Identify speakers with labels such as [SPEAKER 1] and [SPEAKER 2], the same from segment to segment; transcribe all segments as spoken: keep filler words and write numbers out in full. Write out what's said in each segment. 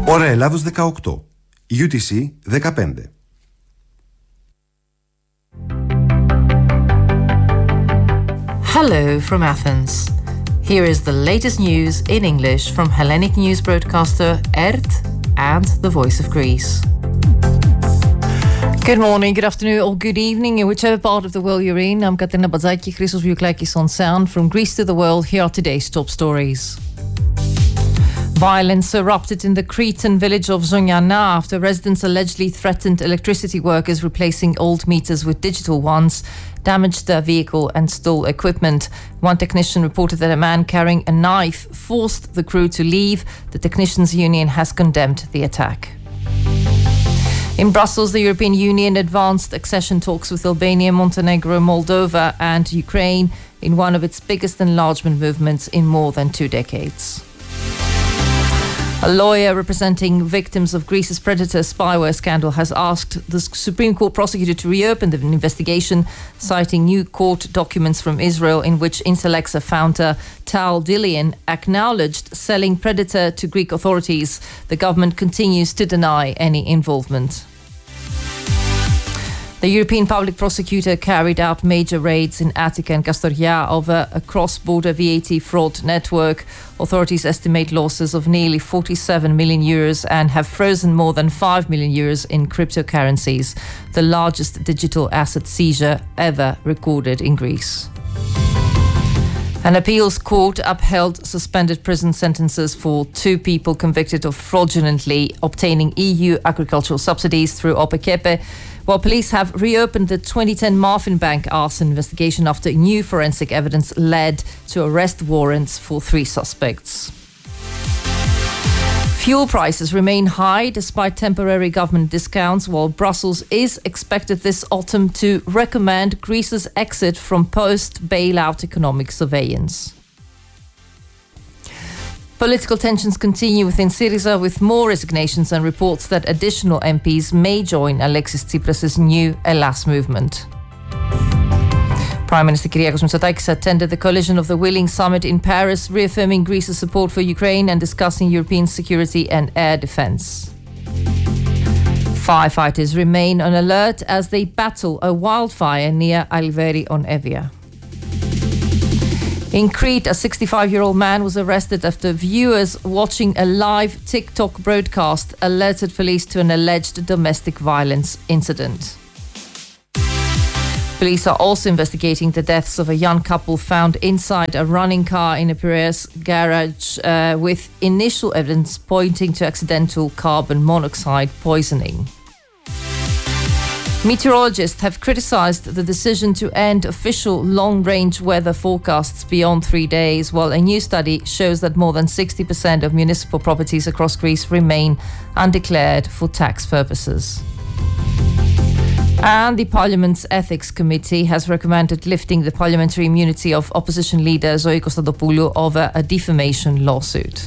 [SPEAKER 1] Ώρα Ελλάδος δεκαοκτώ, γιου τι σι δεκαπέντε.
[SPEAKER 2] Hello from Athens. Here is the latest news in English from Hellenic news broadcaster E R T and the Voice of Greece. Good morning, good afternoon, or good evening, in whichever part of the world you're in. I'm Katerina Bazaki, Christos Vioukakis on sound. From Greece to the world, here are today's top stories. Violence erupted in the Cretan village of Zoniana after residents allegedly threatened electricity workers replacing old meters with digital ones, damaged their vehicle and stole equipment. One technician reported that a man carrying a knife forced the crew to leave. The technicians' union has condemned the attack. In Brussels, the European Union advanced accession talks with Albania, Montenegro, Moldova and Ukraine in one of its biggest enlargement movements in more than two decades. A lawyer representing victims of Greece's predator spyware scandal has asked the Supreme Court prosecutor to reopen the investigation, citing new court documents from Israel in which Intelexa founder Tal Dilian acknowledged selling Predator to Greek authorities. The government continues to deny any involvement. The European Public Prosecutor carried out major raids in Attica and Kastoria over a cross-border V A T fraud network. Authorities estimate losses of nearly forty-seven million euros and have frozen more than five million euros in cryptocurrencies, the largest digital asset seizure ever recorded in Greece. An appeals court upheld suspended prison sentences for two people convicted of fraudulently obtaining E U agricultural subsidies through OPEKEPE, while police have reopened the twenty ten Marfin Bank arson investigation after new forensic evidence led to arrest warrants for three suspects. Fuel prices remain high despite temporary government discounts, while Brussels is expected this autumn to recommend Greece's exit from post-bailout economic surveillance. Political tensions continue within Syriza, with more resignations and reports that additional M Ps may join Alexis Tsipras' new Hellas movement. Prime Minister Kyriakos Mitsotakis attended the Coalition of the Willing summit in Paris, reaffirming Greece's support for Ukraine and discussing European security and air defence. Firefighters remain on alert as they battle a wildfire near Alveri on Evia. In Crete, a sixty-five-year-old man was arrested after viewers watching a live TikTok broadcast alerted police to an alleged domestic violence incident. Police are also investigating the deaths of a young couple found inside a running car in a Piraeus garage, uh, with initial evidence pointing to accidental carbon monoxide poisoning. Meteorologists have criticised the decision to end official long-range weather forecasts beyond three days, while a new study shows that more than sixty percent of municipal properties across Greece remain undeclared for tax purposes. And the Parliament's Ethics Committee has recommended lifting the parliamentary immunity of opposition leader Zoe Konstantopoulou over a defamation lawsuit.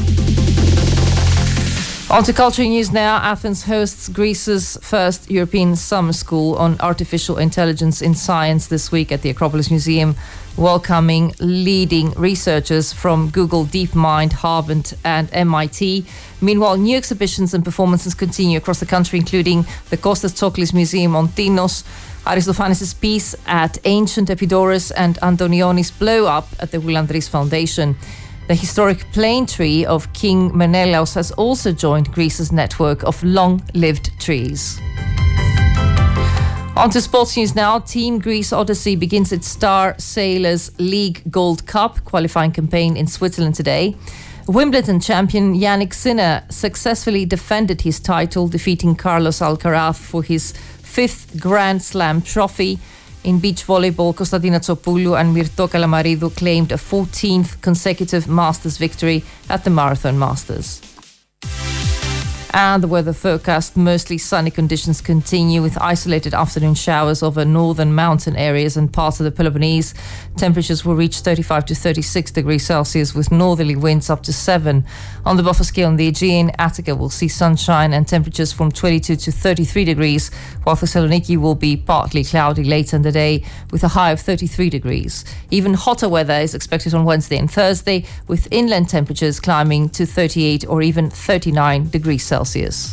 [SPEAKER 2] On to culture news now. Athens hosts Greece's first European summer school on artificial intelligence in science this week at the Acropolis Museum, welcoming leading researchers from Google, DeepMind, Harvard and M I T. Meanwhile, new exhibitions and performances continue across the country, including the Kostas Tsoklis Museum on Tinos, Aristophanes' piece at Ancient Epidaurus and Antonionis' blow-up at the Willandris Foundation. The historic plane tree of King Menelaus has also joined Greece's network of long-lived trees. On to sports news now. Team Greece Odyssey begins its Star Sailors League Gold Cup qualifying campaign in Switzerland today. Wimbledon champion Yannick Sinner successfully defended his title, defeating Carlos Alcaraz for his fifth Grand Slam trophy. In beach volleyball, Konstantina Tsopoulou and Myrto Kalamaridou claimed a fourteenth consecutive Masters victory at the Marathon Masters. And the weather forecast, mostly sunny conditions continue with isolated afternoon showers over northern mountain areas and parts of the Peloponnese. Temperatures will reach thirty-five to thirty-six degrees Celsius with northerly winds up to seven. On the buffer scale in the Aegean, Attica will see sunshine and temperatures from twenty-two to thirty-three degrees, while Thessaloniki will be partly cloudy later in the day with a high of thirty-three degrees. Even hotter weather is expected on Wednesday and Thursday, with inland temperatures climbing to thirty-eight or even thirty-nine degrees Celsius. Celsius.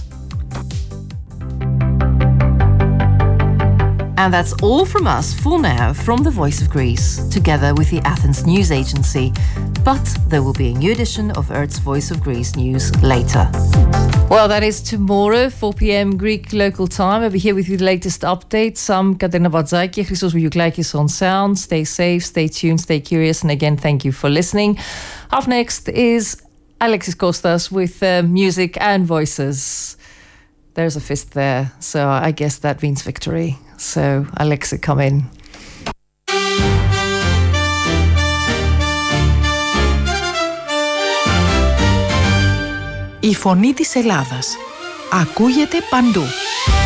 [SPEAKER 2] And that's all from us for now from the Voice of Greece, together with the Athens News Agency. But there will be a new edition of Earth's Voice of Greece news later. Well, that is tomorrow, four p.m. Greek local time. I'll be here with you the latest updates. I'm Katerina Badzaki, Christos Vouglakis on sound. Stay safe, stay tuned, stay curious. And again, thank you for listening. Up next is Alexis Kostas with uh, music and voices. There's a fist there, so I guess that means victory. So, Alexis, come in.
[SPEAKER 3] Η φωνή της Ελλάδας ακούγεται παντού.